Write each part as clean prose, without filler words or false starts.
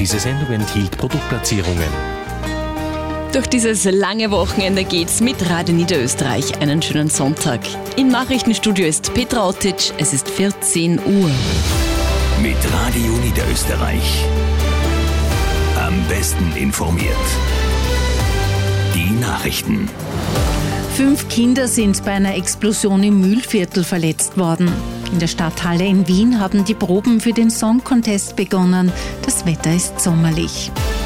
Diese Sendung enthielt Produktplatzierungen. Durch dieses lange Wochenende geht's mit Radio Niederösterreich. Einen schönen Sonntag. Im Nachrichtenstudio ist Petra Ottitsch. Es ist 14 Uhr. Mit Radio Niederösterreich. Am besten informiert. Die Nachrichten. 5 Kinder sind bei einer Explosion im Mühlviertel verletzt worden. In der Stadthalle in Wien haben die Proben für den Song Contest begonnen. Das Wetter ist sommerlich.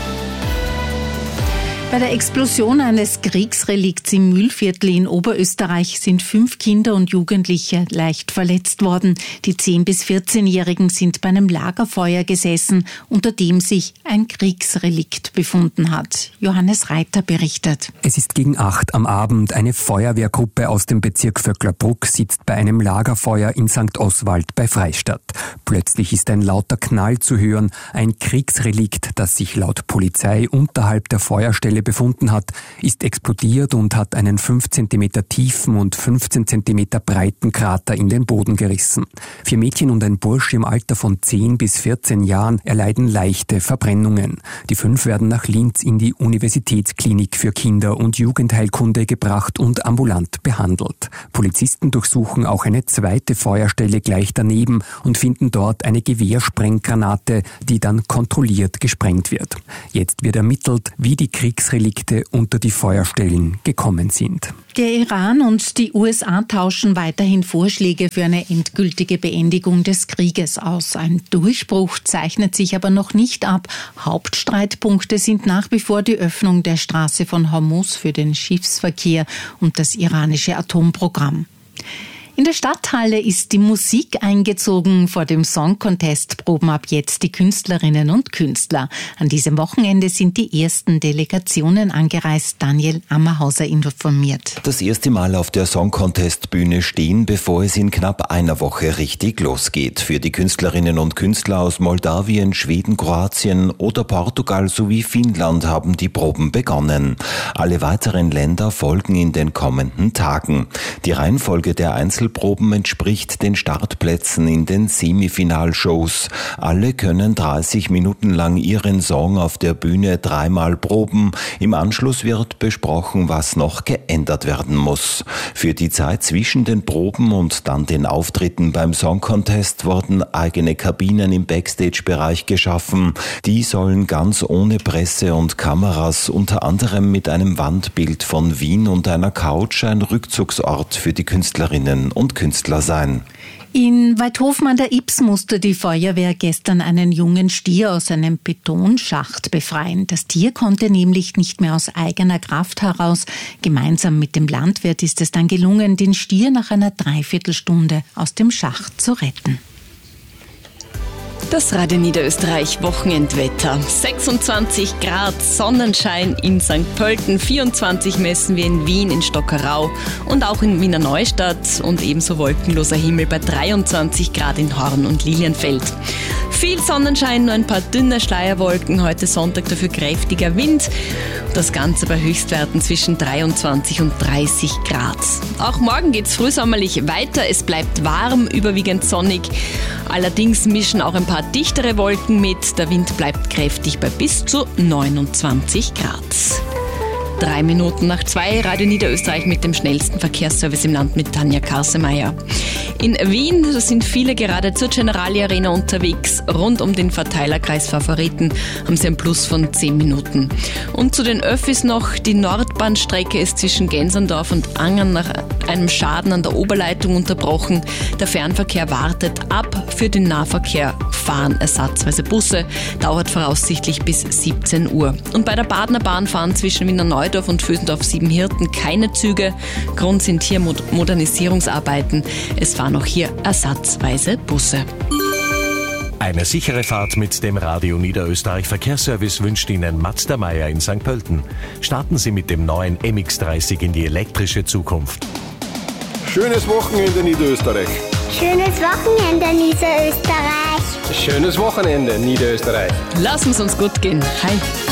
Bei der Explosion eines Kriegsrelikts im Mühlviertel in Oberösterreich sind 5 Kinder und Jugendliche leicht verletzt worden. Die 10- bis 14-Jährigen sind bei einem Lagerfeuer gesessen, unter dem sich ein Kriegsrelikt befunden hat. Johannes Reiter berichtet. Es ist gegen 8 am Abend. Eine Feuerwehrgruppe aus dem Bezirk Vöcklerbruck sitzt bei einem Lagerfeuer in St. Oswald bei Freistadt. Plötzlich ist ein lauter Knall zu hören. Ein Kriegsrelikt, das sich laut Polizei unterhalb der Feuerstelle befunden hat, ist explodiert und hat einen 5 cm tiefen und 15 cm breiten Krater in den Boden gerissen. 4 Mädchen und ein Bursche im Alter von 10 bis 14 Jahren erleiden leichte Verbrennungen. Die 5 werden nach Linz in die Universitätsklinik für Kinder- und Jugendheilkunde gebracht und ambulant behandelt. Polizisten durchsuchen auch eine zweite Feuerstelle gleich daneben und finden dort eine Gewehrsprenggranate, die dann kontrolliert gesprengt wird. Jetzt wird ermittelt, wie die Kriegsrelikte unter die Feuerstellen gekommen sind. Der Iran und die USA tauschen weiterhin Vorschläge für eine endgültige Beendigung des Krieges aus. Ein Durchbruch zeichnet sich aber noch nicht ab. Hauptstreitpunkte sind nach wie vor die Öffnung der Straße von Hormuz für den Schiffsverkehr und das iranische Atomprogramm. In der Stadthalle ist die Musik eingezogen. Vor dem Song Contest proben ab jetzt die Künstlerinnen und Künstler. An diesem Wochenende sind die ersten Delegationen angereist. Daniel Ammerhauser informiert. Das erste Mal auf der Song Contest Bühne stehen, bevor es in knapp einer Woche richtig losgeht. Für die Künstlerinnen und Künstler aus Moldawien, Schweden, Kroatien oder Portugal sowie Finnland haben die Proben begonnen. Alle weiteren Länder folgen in den kommenden Tagen. Die Reihenfolge der Einzelproben entspricht den Startplätzen in den Semifinalshows. Alle können 30 Minuten lang ihren Song auf der Bühne 3-mal proben. Im Anschluss wird besprochen, was noch geändert werden muss. Für die Zeit zwischen den Proben und dann den Auftritten beim Song Contest wurden eigene Kabinen im Backstage-Bereich geschaffen. Die sollen ganz ohne Presse und Kameras, unter anderem mit einem Wandbild von Wien und einer Couch, ein Rückzugsort für die Künstlerinnen und Künstler sein. In Weidhofen an der Ybbs musste die Feuerwehr gestern einen jungen Stier aus einem Betonschacht befreien. Das Tier konnte nämlich nicht mehr aus eigener Kraft heraus. Gemeinsam mit dem Landwirt ist es dann gelungen, den Stier nach einer Dreiviertelstunde aus dem Schacht zu retten. Das Radio Niederösterreich Wochenendwetter. 26 Grad, Sonnenschein in St. Pölten, 24 messen wir in Wien, in Stockerau und auch in Wiener Neustadt und ebenso wolkenloser Himmel bei 23 Grad in Horn und Lilienfeld. Viel Sonnenschein, nur ein paar dünne Schleierwolken, heute Sonntag dafür kräftiger Wind. Das Ganze bei Höchstwerten zwischen 23 und 30 Grad. Auch morgen geht's frühsommerlich weiter, es bleibt warm, überwiegend sonnig. Allerdings mischen auch ein paar dichtere Wolken mit. Der Wind bleibt kräftig bei bis zu 29 Grad. 3 Minuten nach 2, Radio Niederösterreich mit dem schnellsten Verkehrsservice im Land mit Tanja Karsemeyer. In Wien sind viele gerade zur Generali Arena unterwegs. Rund um den Verteilerkreis Favoriten haben sie ein Plus von 10 Minuten. Und zu den Öffis noch, die Nordbahnstrecke ist zwischen Gänserndorf und Angern nach einem Schaden an der Oberleitung unterbrochen. Der Fernverkehr wartet ab. Für den Nahverkehr fahren ersatzweise Busse. Dauert voraussichtlich bis 17 Uhr. Und bei der Badener Bahn fahren zwischen Wiener Neudorf und Vösendorf-Siebenhirten keine Züge. Grund sind hier Modernisierungsarbeiten. Es fahren auch hier ersatzweise Busse. Eine sichere Fahrt mit dem Radio Niederösterreich Verkehrsservice wünscht Ihnen Mazda Meier in St. Pölten. Starten Sie mit dem neuen MX-30 in die elektrische Zukunft. Schönes Wochenende Niederösterreich. Schönes Wochenende Niederösterreich. Schönes Wochenende Niederösterreich. Lassen Sie uns gut gehen. Hi.